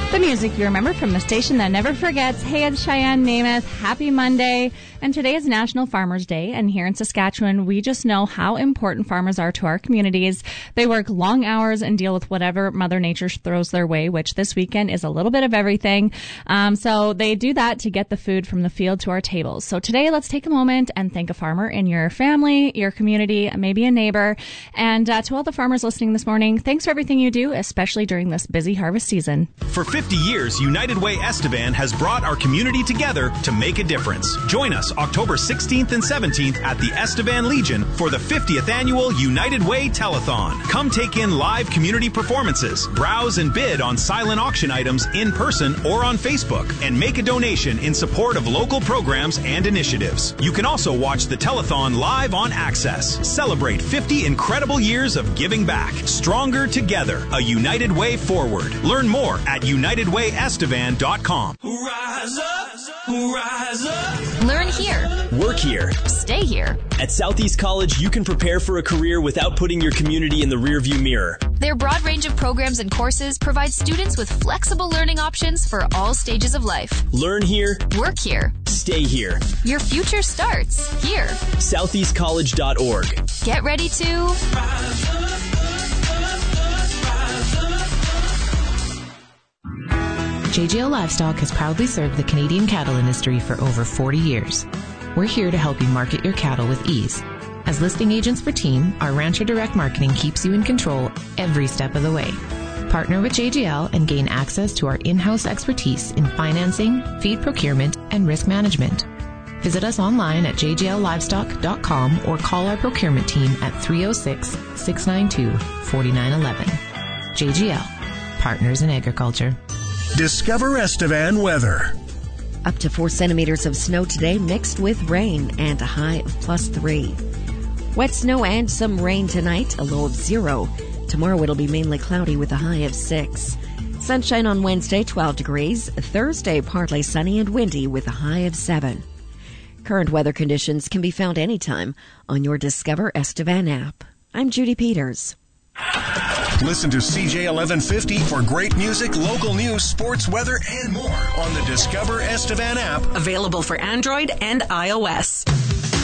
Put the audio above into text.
The music you remember from the station that never forgets. Hey, it's Cheyenne Namath. Happy Monday. And today is National Farmers Day. And here in Saskatchewan, we just know how important farmers are to our communities. They work long hours and deal with whatever Mother Nature throws their way, which this weekend is a little bit of everything. So they do that to get the food from the field to our tables. So today, let's take a moment and thank a farmer in your family, your community, maybe a neighbor. And to all the farmers listening this morning, thanks for everything you do, especially during this busy harvest season. For 50 years, United Way Estevan has brought our community together to make a difference. Join us October 16th and 17th at the Estevan Legion for the 50th annual United Way Telethon. Come take in live community performances, browse and bid on silent auction items in person or on Facebook, and make a donation in support of local programs and initiatives. You can also watch the telethon live on Access. Celebrate 50 incredible years of giving back. Stronger together, a United Way forward. Learn more at UnitedWayEstevan.com. Rise up, rise up. Learn here. Work here. Stay here. At Southeast College, you can prepare for a career without putting your community in the rearview mirror. Their broad range of programs and courses provide students with flexible learning options for all stages of life. Learn here. Work here. Stay here. Your future starts here. SoutheastCollege.org. Get ready to Rise up. JGL Livestock has proudly served the Canadian cattle industry for over 40 years. We're here to help you market your cattle with ease. As listing agents for Team, our Rancher Direct Marketing keeps you in control every step of the way. Partner with JGL and gain access to our in-house expertise in financing, feed procurement, and risk management. Visit us online at jgllivestock.com or call our procurement team at 306-692-4911. JGL, Partners in Agriculture. Discover Estevan weather. Up to 4 centimeters of snow today, mixed with rain, and a high of +3. Wet snow and some rain tonight, a low of 0. Tomorrow it'll be mainly cloudy with a high of 6. Sunshine on Wednesday, 12 degrees. Thursday, partly sunny and windy with a high of 7. Current weather conditions can be found anytime on your Discover Estevan app. I'm Judy Peters. Listen to CJ 1150 for great music, local news, sports, weather, and more on the Discover Estevan app. Available for Android and iOS.